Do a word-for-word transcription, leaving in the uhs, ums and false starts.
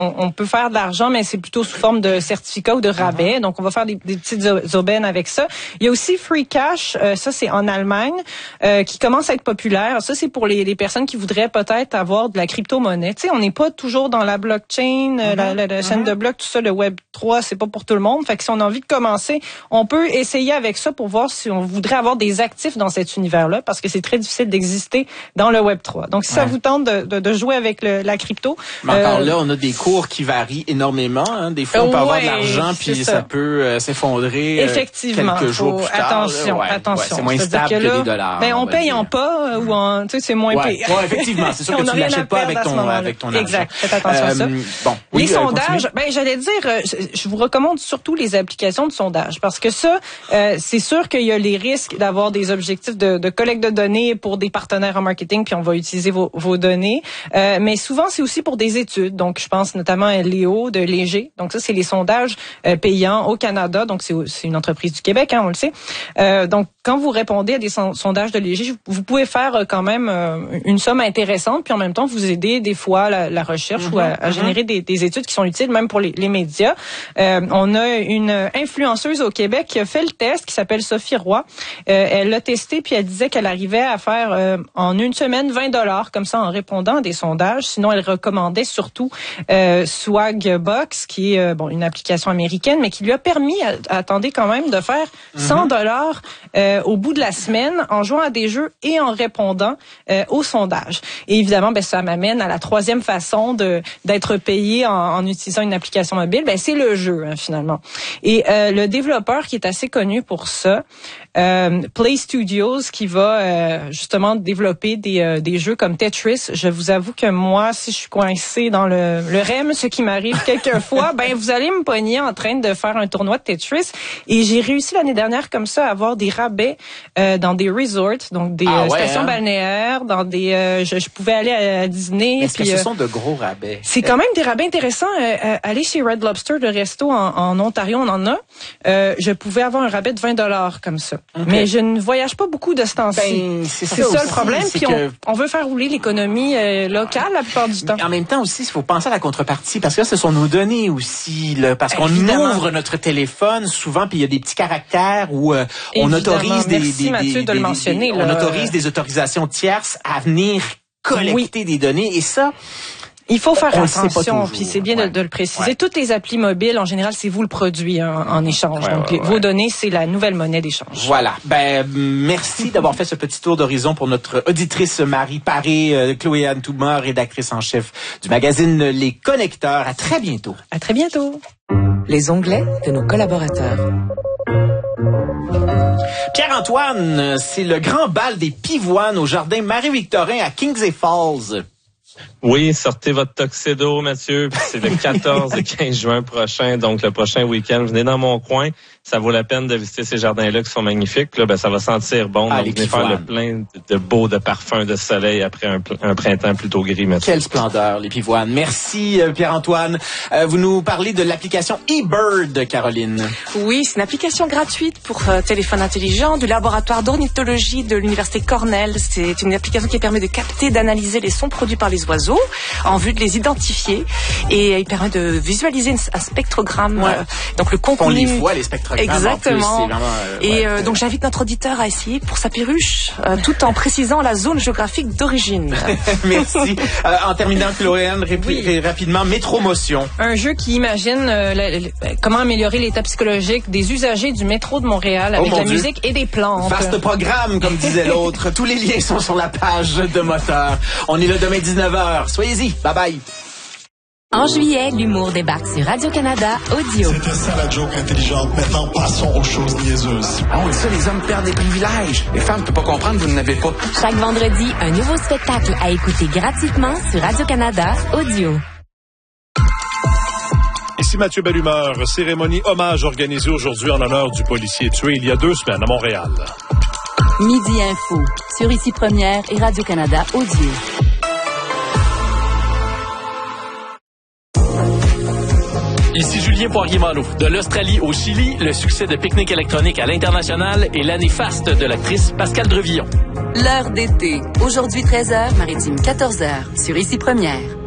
on, on peut faire de l'argent, mais c'est plutôt sous forme de certificats ou de rabais. Donc, on va faire des, des petites aubaines avec ça. Il y a aussi Free Cash, euh, ça c'est en Allemagne, euh, qui commence à être populaire. Ça, c'est pour les, les personnes qui voudraient peut-être avoir de la crypto-monnaie. Tu sais, on n'est pas toujours dans la blockchain, mm-hmm. la, la, la chaîne mm-hmm. de blocs, tout ça, le Web trois, c'est pas pour tout le monde. Fait que si on a envie de commencer, on peut essayer avec ça pour voir si on voudrait avoir des actifs dans cet univers-là, parce que c'est très difficile d'exister dans le Web trois. Donc, si ouais. ça vous tente de, de, de jouer avec le, la crypto... Mais encore euh, là, on a des cours qui varient énormément. Hein. Des fois, on peut ouais, avoir de l'argent, puis ça. ça peut euh, s'effondrer Effectivement, quelques jours plus tard. Attention, ouais, attention. Ouais, c'est moins stable que, là, que les dollars. Ben, on, on paye dire. en pas ou en... Tu sais, c'est moins ouais, payé. Ouais, effectivement. C'est sûr que tu l'achètes pas avec ton, avec ton argent. Exact. Faites attention euh, à ça. Bon, oui, les euh, sondages, continue. ben, j'allais dire, je vous recommande surtout les applications de sondage, parce que ça, euh, c'est sûr qu'il y a les risques d'avoir des objectifs de, de collecte de données pour des partenaires en marketing, puis on va utiliser vos, vos données. Euh, mais souvent, c'est aussi pour des études. Donc, je pense notamment à Léo de Léger. Donc, ça, c'est les sondages euh, payants au Canada. Donc, c'est, c'est une entreprise du Québec, hein, on le sait. Euh, donc, quand vous répondez à des son- sondages de Léger, vous pouvez faire euh, quand même euh, une somme intéressante, puis en même temps, vous aider des fois la, la recherche mm-hmm, ou à, à mm-hmm. générer des, des études qui sont utiles, même pour les, les médias. Euh, on a une influenceuse au Québec qui a fait le test, qui s'appelle Sophie Roy. Euh, elle l'a testé, puis elle disait qu'elle arrivait à faire euh, en une semaine vingt dollars comme ça en répondant à des sondages. Sinon, elle recommandait surtout euh, Swagbox, qui est euh, bon une application américaine, mais qui lui a permis, à, attendez quand même, de faire cent dollars euh, au bout de la semaine en jouant à des jeux et en répondant euh, aux sondages. Et évidemment, ben ça m'amène à la troisième façon de d'être payé en, en utilisant une application mobile. Ben c'est le jeu hein, finalement. Et euh, le développeur qui est assez connu pour ça, euh, Play Studios, qui va euh, justement développer des euh, des jeux comme Tetris. Je vous avoue que moi, si je suis coincée dans le le R E M, ce qui m'arrive quelquefois, ben vous allez me pogner en train de faire un tournoi de Tetris. Et j'ai réussi l'année dernière comme ça à avoir des rabais euh, dans des resorts, donc des ah, euh, ouais, stations hein? balnéaires, dans des. Euh, je, je pouvais aller à, à Disney. Est-ce puis, que ce euh, sont de gros rabais? C'est quand même des rabais intéressants. Euh, euh, aller chez Red Lobster, le resto en, en Ontario, on en a. Euh, je pouvais avoir un rabais de vingt dollars comme ça. Okay. Mais je ne voyage pas beaucoup de ce temps-ci. Ben, c'est c'est ça, ça aussi, le problème. Puis que... on, on veut faire rouler l'économie euh, locale la plupart du temps. Mais en même temps aussi, il faut penser à la contrepartie, parce que là, ce sont nos données aussi, là, parce qu'on Évidemment. ouvre notre téléphone souvent, puis il y a des petits caractères où euh, on autorise des, Merci, des, Mathieu, des, de le mentionner, des, là. on autorise des autorisations tierces à venir collecter oui. des données, et ça. Il faut faire on attention, puis c'est bien ouais. de, de le préciser. Ouais. Toutes les applis mobiles, en général, c'est vous le produit hein, en échange. Ouais, Donc, ouais, les, ouais. vos données, c'est la nouvelle monnaie d'échange. Voilà. Ben, merci d'avoir fait ce petit tour d'horizon pour notre auditrice Marie Paré, euh, Chloé-Anne Touma, rédactrice en chef du magazine Les Connecteurs. À très bientôt. À très bientôt. Les onglets de nos collaborateurs. Pierre-Antoine, c'est le grand bal des pivoines au jardin Marie-Victorin à Kingsley Falls. Oui, sortez votre tuxedo, Mathieu. C'est le quatorze et quinze juin prochain, donc le prochain week-end. Venez dans mon coin. Ça vaut la peine de visiter ces jardins-là qui sont magnifiques. Là, ben, ça va sentir bon. Ah, donc, venez faire le plein de beau, de parfums, de soleil après un, un printemps plutôt gris, Mathieu. Quelle splendeur, les pivoines. Merci, euh, Pierre-Antoine. Euh, vous nous parlez de l'application eBird, Caroline. Oui, c'est une application gratuite pour euh, téléphone intelligent du laboratoire d'ornithologie de l'université Cornell. C'est une application qui permet de capter, d'analyser les sons produits par les oiseaux en vue de les identifier, et il permet de visualiser un spectrogramme. Ouais. Euh, donc le contenu. On les voit, les spectrographes. Exactement. En plus, vraiment, euh, et ouais, euh, donc j'invite notre auditeur à essayer pour sa perruche, euh, tout en précisant la zone géographique d'origine. Merci. Euh, en terminant, Chloé-Anne, rép- oui. rapidement, Métromotion. Un jeu qui imagine euh, la, la, comment améliorer l'état psychologique des usagers du métro de Montréal avec oh, la Dieu. musique et des plantes. Vaste programme, comme disait l'autre. Tous les liens sont sur la page de Moteur. On est là demain dix-neuf heures. Soyez-y. Bye bye. En juillet, l'humour débarque sur Radio-Canada Audio. C'était ça la joke intelligente. Maintenant, passons aux choses niaiseuses. Ah oui, ça, les hommes perdent des privilèges. Les femmes ne peuvent pas comprendre, vous n'avez pas. Chaque vendredi, un nouveau spectacle à écouter gratuitement sur Radio-Canada Audio. Ici Mathieu Bellumeur. Cérémonie hommage organisée aujourd'hui en l'honneur du policier tué il y a deux semaines à Montréal. Midi Info, sur Ici Première et Radio-Canada Audio. Ici Julien Poirier-Malo. De l'Australie au Chili, le succès de Pique-Nique électronique à l'international et l'année faste de l'actrice Pascale Drevillon. L'heure d'été. Aujourd'hui treize heures, maritime quatorze heures, sur Ici Première.